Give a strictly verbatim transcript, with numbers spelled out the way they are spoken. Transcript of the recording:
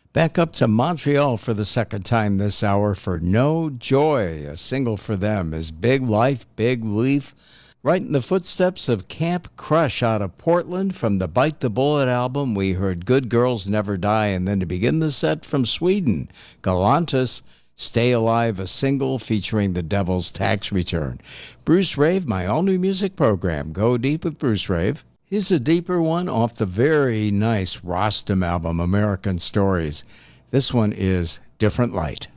Back up to Montreal for the second time this hour for No Joy. A single for them is Big Life, Big Leaf. Right in the footsteps of Camp Crush out of Portland. From the Bite the Bullet album, we heard Good Girls Never Die. And then to begin the set from Sweden, Galantis, Stay Alive, a single featuring the Devil's Tax Return. Bruce Rave, my all-new music program. Go Deep with Bruce Rave. Here's a deeper one off the very nice Rostam album, American Stories. This one is Different Light.